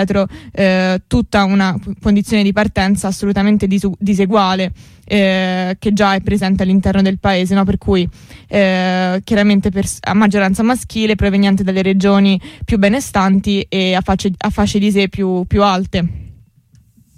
dietro tutta una condizione di partenza assolutamente diseguale che già è presente all'interno del paese, no? Per cui chiaramente a maggioranza maschile, proveniente dalle regioni più benestanti e a fasce di sé più alte.